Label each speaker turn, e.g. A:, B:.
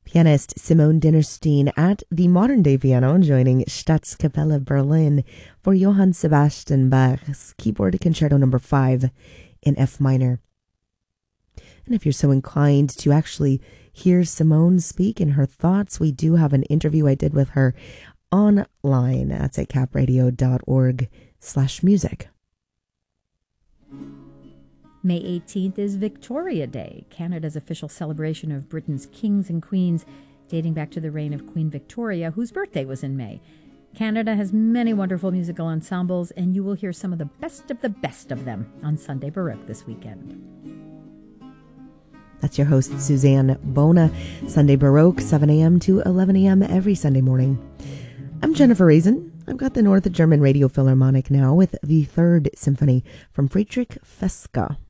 A: Pianist Simone Dinnerstein at the modern-day piano, joining Staatskapelle Berlin for Johann Sebastian Bach's Keyboard Concerto No. 5 in F minor. And if you're so inclined to actually hear Simone speak in her thoughts, we do have an interview I did with her online. That's at capradio.org/music.
B: May 18th is Victoria Day, Canada's official celebration of Britain's kings and queens, dating back to the reign of Queen Victoria, whose birthday was in May. Canada has many wonderful musical ensembles, and you will hear some of the best of them on Sunday Baroque this weekend.
A: That's your host, Suzanne Bona. Sunday Baroque, 7 a.m. to 11 a.m. every Sunday morning. I'm Jennifer Reason. I've got the North German Radio Philharmonic now with the Third Symphony from Friedrich Feska.